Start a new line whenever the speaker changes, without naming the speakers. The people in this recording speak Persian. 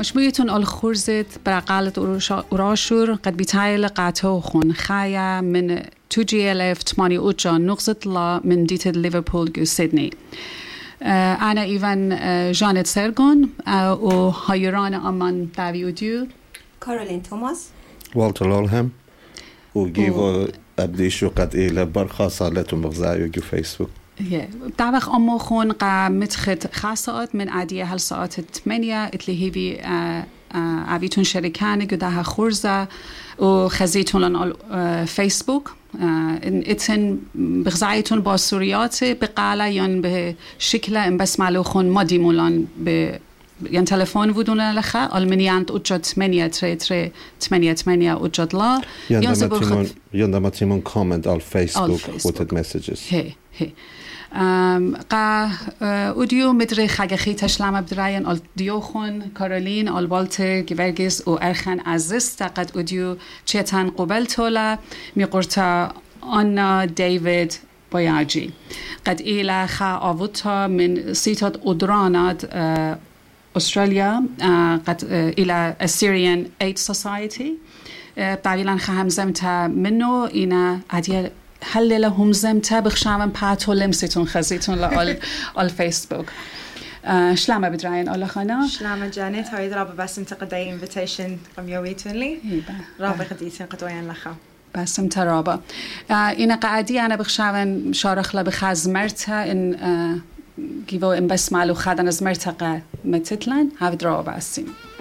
مشبويتون الخرزت برقالة وراشور قد بيتايل قاتوخون خايا من 2GLF 8 نقطة لا من ديت ليفربول جو سيدني. أنا إيفان جانت سيرغون وهايران أمان داوي وديو
كارولين توماس
والتر لولهام وجيفو أبديشو قد إلى برخاصة لتو مغزايو جو فيسبوك.
دعوخ أمو خون قا متخد خاصات من عادية هالساعات 8 اللي هي عبيتون شركاني قدها خورزة وخزيتون لن فيسبوك اتن بغزايتون با سورياتي بقالة ين بشكلة ان بس معلوخون ما ديمولان ين تلفون ودون لخا المنيانت اجد 8 اجد لا
يندما تيمون كومنت على فيسبوك وتد مسجز
هي قا اوديو مدري خاگخی تشلم بدراین ال دیوخون کارولین ال والتر گیورگیس و ارخن عزیز تقد اودیو چیتن قبل تولا میقرتا آنا دیوید بایاجی قد ایلا خا آوتا من سیتات ادرانات استرالیا قد ایلا Assyrian Aid Society طویلا خهم زمتا منو اینا عدیل هل لهم زمتا بخشامن پاتو لمستون خزیتون لال فيسبوك شلامه بدراين الله خانا
شلامه جانت هاي رابع بس انتقدي انفيتيشن قميويتون لي رابع قديتين قدوين لخا
بس رابع اینا قاعدی انا بخشامن شارخ لا بخزمرتا ان گیو ان بس مالو خدن از مرتقه متتلن هاو درابع اسیم